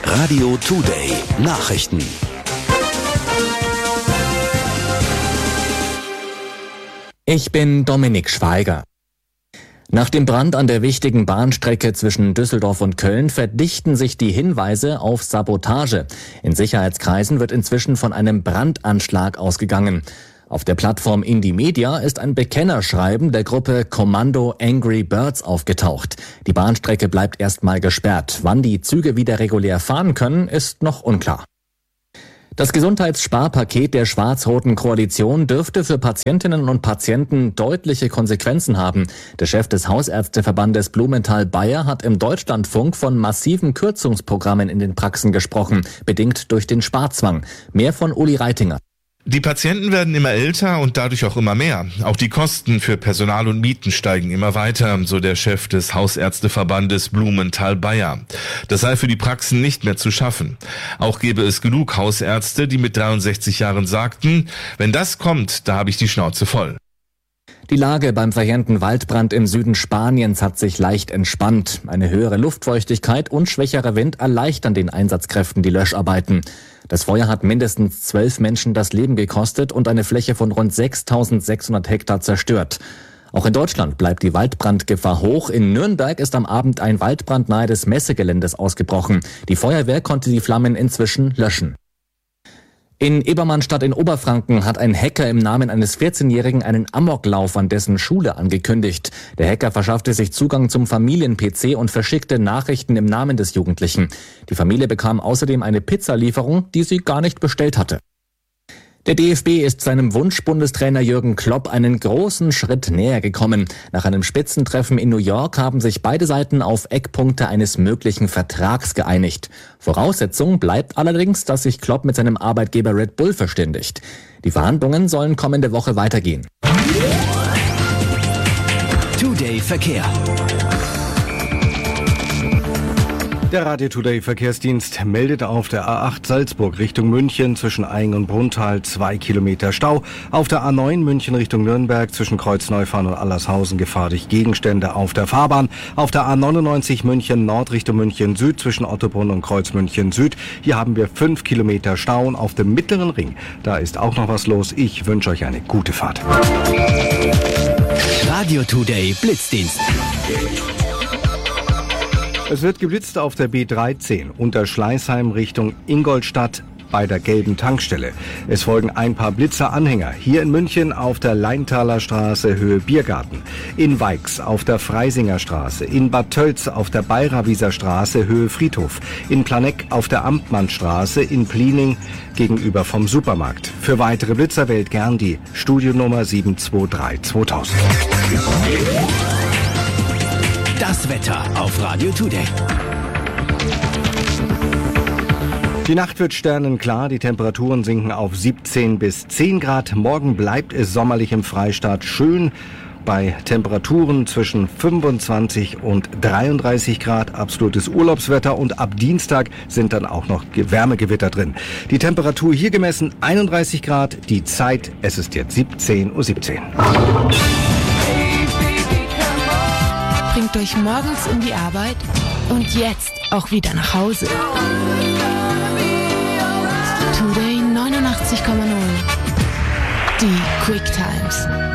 Radio Today Nachrichten. Ich bin Dominik Schweiger. Nach dem Brand an der wichtigen Bahnstrecke zwischen Düsseldorf und Köln verdichten sich die Hinweise auf Sabotage. In Sicherheitskreisen wird inzwischen von einem Brandanschlag ausgegangen. Auf der Plattform Indymedia ist ein Bekennerschreiben der Gruppe Kommando Angry Birds aufgetaucht. Die Bahnstrecke bleibt erstmal gesperrt. Wann die Züge wieder regulär fahren können, ist noch unklar. Das Gesundheitssparpaket der schwarz-roten Koalition dürfte für Patientinnen und Patienten deutliche Konsequenzen haben. Der Chef des Hausärzteverbandes Blumenthal-Bayer hat im Deutschlandfunk von massiven Kürzungsprogrammen in den Praxen gesprochen, bedingt durch den Sparzwang. Mehr von Uli Reitinger. Die Patienten werden immer älter und dadurch auch immer mehr. Auch die Kosten für Personal und Mieten steigen immer weiter, so der Chef des Hausärzteverbandes Blumenthal-Bayer. Das sei für die Praxen nicht mehr zu schaffen. Auch gäbe es genug Hausärzte, die mit 63 Jahren sagten, wenn das kommt, da habe ich die Schnauze voll. Die Lage beim verheerenden Waldbrand im Süden Spaniens hat sich leicht entspannt. Eine höhere Luftfeuchtigkeit und schwächerer Wind erleichtern den Einsatzkräften die Löscharbeiten. Das Feuer hat mindestens 12 Menschen das Leben gekostet und eine Fläche von rund 6.600 Hektar zerstört. Auch in Deutschland bleibt die Waldbrandgefahr hoch. In Nürnberg ist am Abend ein Waldbrand nahe des Messegeländes ausgebrochen. Die Feuerwehr konnte die Flammen inzwischen löschen. In Ebermannstadt in Oberfranken hat ein Hacker im Namen eines 14-Jährigen einen Amoklauf an dessen Schule angekündigt. Der Hacker verschaffte sich Zugang zum Familien-PC und verschickte Nachrichten im Namen des Jugendlichen. Die Familie bekam außerdem eine Pizzalieferung, die sie gar nicht bestellt hatte. Der DFB ist seinem Wunschbundestrainer Jürgen Klopp einen großen Schritt näher gekommen. Nach einem Spitzentreffen in New York haben sich beide Seiten auf Eckpunkte eines möglichen Vertrags geeinigt. Voraussetzung bleibt allerdings, dass sich Klopp mit seinem Arbeitgeber Red Bull verständigt. Die Verhandlungen sollen kommende Woche weitergehen. Today Verkehr. Der Radio Today Verkehrsdienst meldet auf der A8 Salzburg Richtung München zwischen Aing und Brunnthal 2 Kilometer Stau. Auf der A9 München Richtung Nürnberg zwischen Kreuzneufahren und Allershausen Gefahr durch Gegenstände auf der Fahrbahn. Auf der A99 München Nord Richtung München Süd zwischen Ottobrunn und Kreuz München Süd. Hier haben wir 5 Kilometer Stau und auf dem mittleren Ring. Da ist auch noch was los. Ich wünsche euch eine gute Fahrt. Radio Today Blitzdienst. Es wird geblitzt auf der B13 unter Schleißheim Richtung Ingolstadt bei der gelben Tankstelle. Es folgen ein paar Blitzeranhänger. Hier in München auf der Leintaler Straße Höhe Biergarten. In Weix auf der Freisinger Straße. In Bad Tölz auf der Bayrawieser Straße Höhe Friedhof. In Planegg auf der Amtmannstraße. In Pliening gegenüber vom Supermarkt. Für weitere Blitzer wählt gern die Studionummer 723 2000. Das Wetter auf Radio Today. Die Nacht wird sternenklar, die Temperaturen sinken auf 17 bis 10 Grad. Morgen bleibt es sommerlich im Freistaat schön bei Temperaturen zwischen 25 und 33 Grad. Absolutes Urlaubswetter und ab Dienstag sind dann auch noch Wärmegewitter drin. Die Temperatur hier gemessen 31 Grad, die Zeit, es ist jetzt 17:17 Uhr. Bringt euch morgens in die Arbeit und jetzt auch wieder nach Hause. Today 89,0. Die Quick Times.